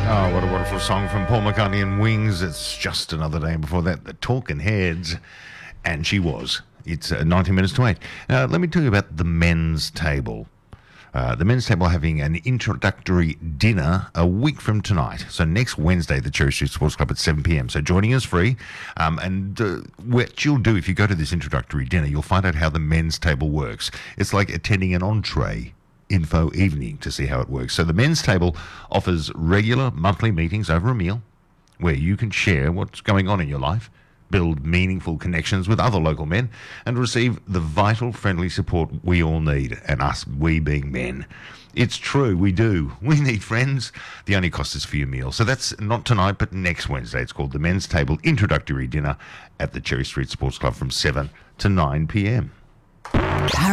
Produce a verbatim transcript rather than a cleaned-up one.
Oh, what a wonderful song from Paul McCartney and Wings. It's just another day. Before that, the Talking Heads. And she was. It's uh, nineteen minutes to eight. Now, let me tell you about the men's table. Uh, the men's table are having an introductory dinner a week from tonight. So next Wednesday, the Cherry Street Sports Club at seven p.m. So joining is free. Um, and uh, what you'll do if you go to this introductory dinner, you'll find out how the men's table works. It's like attending an entree info evening to see how it works. So the men's table offers regular monthly meetings over a meal where you can share what's going on in your life, build meaningful connections with other local men, and receive the vital friendly support we all need, and us, we being men. It's true, we do. We need friends. The only cost is for your meal. So that's not tonight, but next Wednesday. It's called the Men's Table Introductory Dinner at the Cherry Street Sports Club from seven to nine p.m.